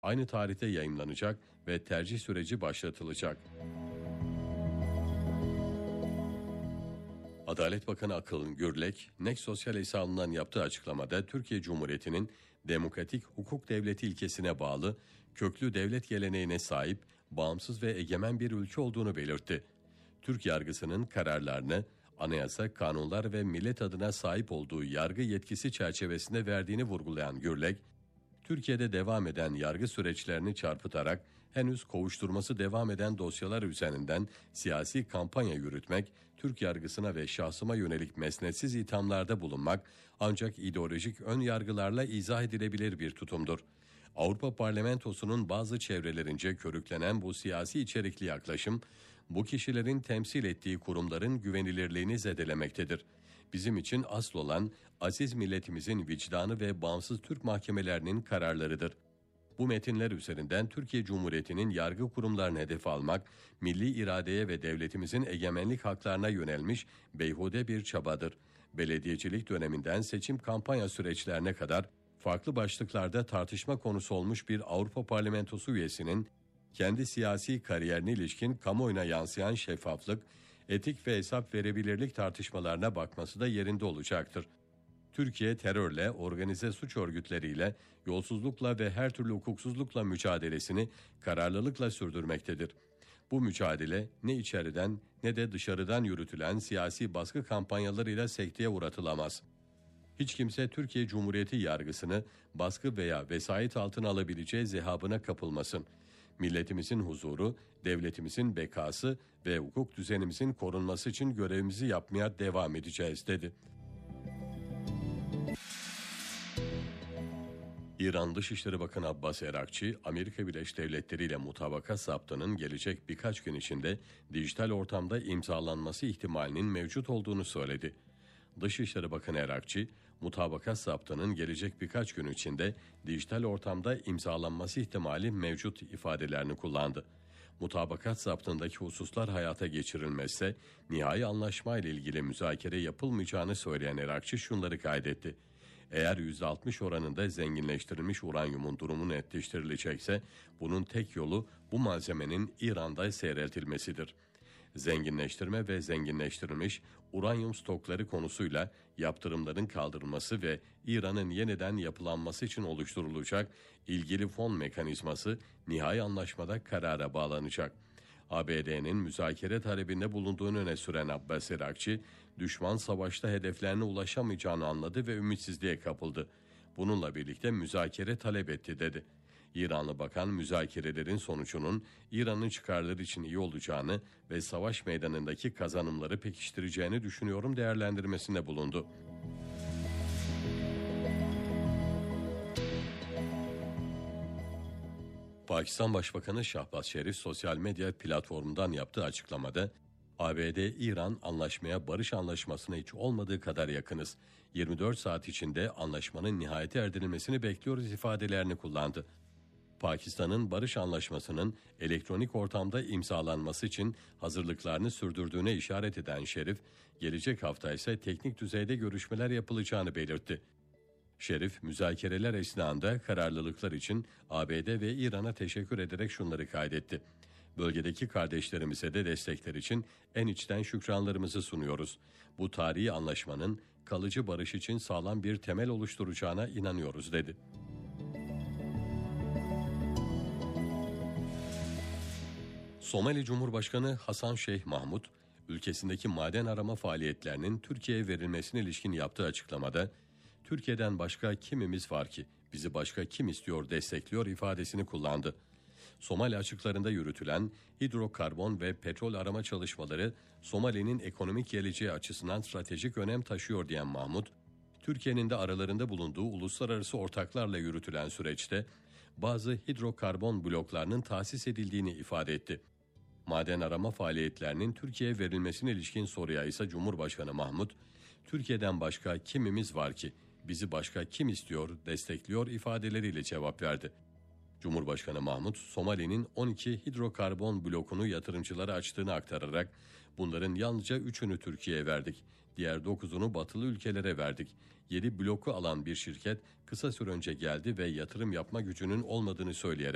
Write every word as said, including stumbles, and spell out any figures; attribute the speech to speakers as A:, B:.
A: aynı tarihte yayımlanacak ve tercih süreci başlatılacak. Adalet Bakanı Akıl Gürlek, N E K Sosyal hesabından yaptığı açıklamada Türkiye Cumhuriyeti'nin demokratik hukuk devleti ilkesine bağlı, köklü devlet geleneğine sahip, bağımsız ve egemen bir ülke olduğunu belirtti. Türk yargısının kararlarını, anayasa, kanunlar ve millet adına sahip olduğu yargı yetkisi çerçevesinde verdiğini vurgulayan Gürlek, Türkiye'de devam eden yargı süreçlerini çarpıtarak henüz kovuşturması devam eden dosyalar üzerinden siyasi kampanya yürütmek, Türk yargısına ve şahsıma yönelik mesnetsiz ithamlarda bulunmak ancak ideolojik ön yargılarla izah edilebilir bir tutumdur. Avrupa Parlamentosu'nun bazı çevrelerince körüklenen bu siyasi içerikli yaklaşım, bu kişilerin temsil ettiği kurumların güvenilirliğini zedelemektedir. Bizim için asıl olan aziz milletimizin vicdanı ve bağımsız Türk mahkemelerinin kararlarıdır. Bu metinler üzerinden Türkiye Cumhuriyeti'nin yargı kurumlarını hedef almak, milli iradeye ve devletimizin egemenlik haklarına yönelmiş beyhude bir çabadır. Belediyecilik döneminden seçim kampanya süreçlerine kadar farklı başlıklarda tartışma konusu olmuş bir Avrupa Parlamentosu üyesinin kendi siyasi kariyerine ilişkin kamuoyuna yansıyan şeffaflık, etik ve hesap verebilirlik tartışmalarına bakması da yerinde olacaktır. Türkiye terörle, organize suç örgütleriyle, yolsuzlukla ve her türlü hukuksuzlukla mücadelesini kararlılıkla sürdürmektedir. Bu mücadele ne içeriden ne de dışarıdan yürütülen siyasi baskı kampanyalarıyla sekteye uğratılamaz. Hiç kimse Türkiye Cumhuriyeti yargısını baskı veya vesayet altına alabileceği zehabına kapılmasın. Milletimizin huzuru, devletimizin bekası ve hukuk düzenimizin korunması için görevimizi yapmaya devam edeceğiz, dedi. İran Dışişleri Bakanı Abbas Erakçı, Amerika Birleşik Devletleri ile mutabakat zaptının gelecek birkaç gün içinde dijital ortamda imzalanması ihtimalinin mevcut olduğunu söyledi. Dışişleri Bakanı Erakçı, mutabakat zaptının gelecek birkaç gün içinde dijital ortamda imzalanması ihtimali mevcut ifadelerini kullandı. Mutabakat zaptındaki hususlar hayata geçirilmezse nihai anlaşma ile ilgili müzakere yapılmayacağını söyleyen Erakçı şunları kaydetti. Eğer yüzde altmış oranında zenginleştirilmiş uranyumun durumu netleştirilecekse bunun tek yolu bu malzemenin İran'da seyreltilmesidir. Zenginleştirme ve zenginleştirilmiş uranyum stokları konusuyla yaptırımların kaldırılması ve İran'ın yeniden yapılanması için oluşturulacak ilgili fon mekanizması nihai anlaşmada karara bağlanacak. A B D'nin müzakere talebinde bulunduğunu öne süren Abbas Erakçı, düşman savaşta hedeflerine ulaşamayacağını anladı ve ümitsizliğe kapıldı. Bununla birlikte müzakere talep etti, dedi. İranlı bakan müzakerelerin sonucunun İran'ın çıkarları için iyi olacağını ve savaş meydanındaki kazanımları pekiştireceğini düşünüyorum değerlendirmesinde bulundu. Pakistan Başbakanı Şahbaz Şerif sosyal medya platformundan yaptığı açıklamada, A B D-İran anlaşmaya barış anlaşmasına hiç olmadığı kadar yakınız. yirmi dört saat içinde anlaşmanın nihayete erdirilmesini bekliyoruz ifadelerini kullandı. Pakistan'ın barış anlaşmasının elektronik ortamda imzalanması için hazırlıklarını sürdürdüğüne işaret eden Şerif, gelecek hafta ise teknik düzeyde görüşmeler yapılacağını belirtti. Şerif, müzakereler esnasında kararlılıklar için A B D ve İran'a teşekkür ederek şunları kaydetti. Bölgedeki kardeşlerimize de destekler için en içten şükranlarımızı sunuyoruz. Bu tarihi anlaşmanın kalıcı barış için sağlam bir temel oluşturacağına inanıyoruz, dedi. Somali Cumhurbaşkanı Hasan Şeyh Mahmud, ülkesindeki maden arama faaliyetlerinin Türkiye'ye verilmesine ilişkin yaptığı açıklamada, Türkiye'den başka kimimiz var ki, bizi başka kim istiyor, destekliyor ifadesini kullandı. Somali açıklarında yürütülen hidrokarbon ve petrol arama çalışmaları Somali'nin ekonomik geleceği açısından stratejik önem taşıyor diyen Mahmud, Türkiye'nin de aralarında bulunduğu uluslararası ortaklarla yürütülen süreçte bazı hidrokarbon bloklarının tahsis edildiğini ifade etti. Maden arama faaliyetlerinin Türkiye'ye verilmesine ilişkin soruya ise Cumhurbaşkanı Mahmud, Türkiye'den başka kimimiz var ki, bizi başka kim istiyor, destekliyor ifadeleriyle cevap verdi. Cumhurbaşkanı Mahmud, Somali'nin on iki hidrokarbon blokunu yatırımcılara açtığını aktararak, bunların yalnızca üçünü Türkiye'ye verdik, diğer dokuzunu batılı ülkelere verdik. yedi bloku alan bir şirket kısa süre önce geldi ve yatırım yapma gücünün olmadığını söyleyerek,